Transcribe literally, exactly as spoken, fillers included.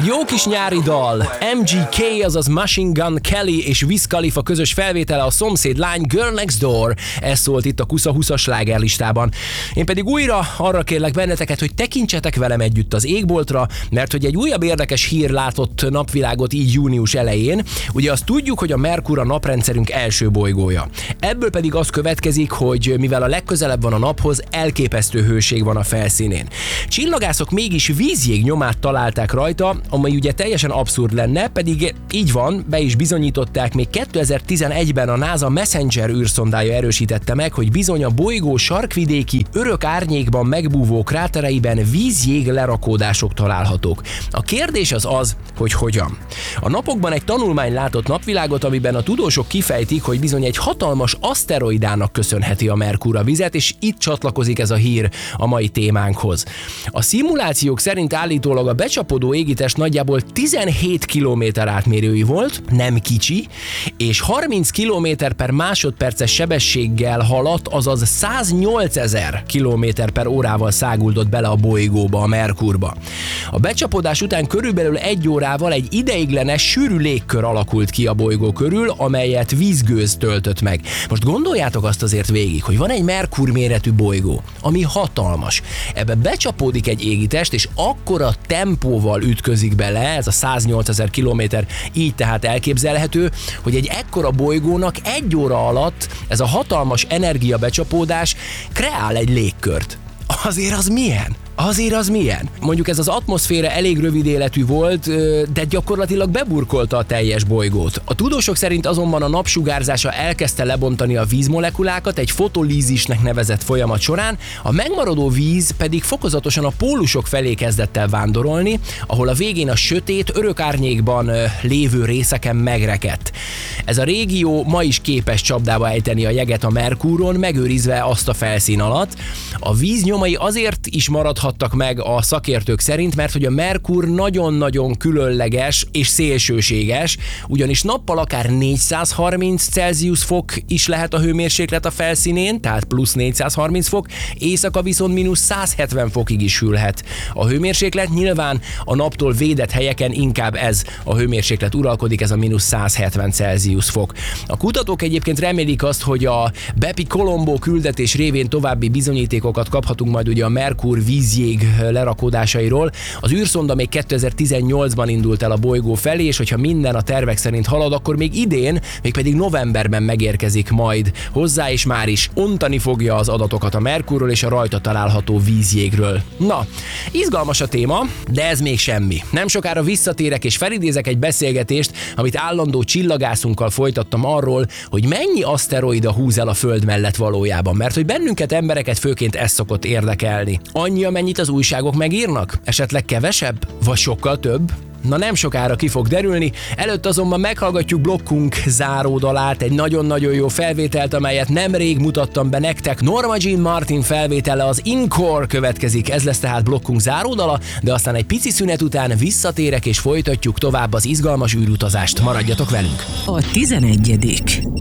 Egy jó kis nyári dal, em gé ká, azaz Machine Gun Kelly és Wiz Khalifa közös felvétele, a szomszéd lány Girl Next Door. Ez szólt itt a Kusza húszas slágerlistában. Én pedig újra arra kérlek benneteket, hogy tekintsetek velem együtt az égboltra, mert hogy egy újabb érdekes hír látott napvilágot így június elején. Ugye azt tudjuk, hogy a Merkur a naprendszerünk első bolygója. Ebből pedig az következik, hogy mivel a legközelebb van a naphoz, elképesztő hőség van a felszínén. Csillagászok mégis vízjég nyomát találták rajta, amely ugye teljesen abszurd lenne, pedig így van, be is bizonyították, még kétezer-tizenegyben a NASA Messenger űrszondája erősítette meg, hogy bizony a bolygó sarkvidéki örök árnyékban megbúvó krátereiben vízjég lerakódások találhatók. A kérdés az az, hogy hogyan. A napokban egy tanulmány látott napvilágot, amiben a tudósok kifejtik, hogy bizony egy hatalmas aszteroidának köszönheti a Merkur a vizet, és itt csatlakozik ez a hír a mai témánkhoz. A szimulációk szerint állítólag a becsapódó égitest nagyjából tizenhét kilométer átmérőjű volt, nem kicsi, és harminc kilométer per másodperces sebességgel haladt, azaz száznyolcezer kilométer per órával száguldott bele a bolygóba, a Merkurba. A becsapódás után körülbelül egy órával egy ideiglenes, sűrű légkör alakult ki a bolygó körül, amelyet vízgőz töltött meg. Most gondoljátok azt azért végig, hogy van egy Merkur méretű bolygó, ami hatalmas. Ebbe becsapódik egy égitest, és akkora tempóval ütközik bele, ez a száznyolcezer kilométer, így tehát elképzelhető, hogy egy ekkora bolygónak egy óra alatt ez a hatalmas energiabecsapódás kreál egy légkört. Azért az milyen? Azért az milyen? Mondjuk ez az atmoszféra elég rövid életű volt, de gyakorlatilag beburkolta a teljes bolygót. A tudósok szerint azonban a napsugárzása elkezdte lebontani a vízmolekulákat egy fotolízisnek nevezett folyamat során, a megmaradó víz pedig fokozatosan a pólusok felé kezdett el vándorolni, ahol a végén a sötét, örök árnyékban lévő részeken megrekedt. Ez a régió ma is képes csapdába ejteni a jeget a Merkuron, megőrizve azt a felszín alatt. A víz nyomai azért is maradhattak meg a szakértők szerint, mert hogy a Merkur nagyon-nagyon különleges és szélsőséges, ugyanis nappal akár négyszázharminc Celsius fok is lehet a hőmérséklet a felszínén, tehát plusz négyszázharminc fok, éjszaka viszont mínusz százhetven fokig is hűlhet a hőmérséklet. Nyilván a naptól védett helyeken inkább ez a hőmérséklet uralkodik, ez a mínusz százhetven Celsius fok. A kutatók egyébként remélik azt, hogy a Bepi-Colombo küldetés révén további bizonyítékokat kaphatunk majd ugye a Merkur vízjég lerakódásairól. Az űrszonda még kétezer-tizennyolcban indult el a bolygó felé, és hogyha minden a tervek szerint halad, akkor még idén, mégpedig novemberben megérkezik majd hozzá, és már is ontani fogja az adatokat a Merkurról és a rajta található vízjégről. Na, izgalmas a téma, de ez még semmi. Nem sokára visszatérek és felidézek egy beszélgetést, amit állandó csillagászunkkal folytattam arról, hogy mennyi aszteroida húz el a Föld mellett valójában, mert hogy bennünket, embereket főként ez szokott érdekelni. Annyi, amennyit az újságok megírnak? Esetleg kevesebb? Vagy sokkal több? Na nem sokára ki fog derülni, előtt azonban meghallgatjuk blokkunk záródalát, egy nagyon-nagyon jó felvételt, amelyet nemrég mutattam be nektek. Norma Jean Martin felvétele, az Encore következik, ez lesz tehát blokkunk záródala, de aztán egy pici szünet után visszatérek és folytatjuk tovább az izgalmas űrutazást. Maradjatok velünk! A tizenegyedik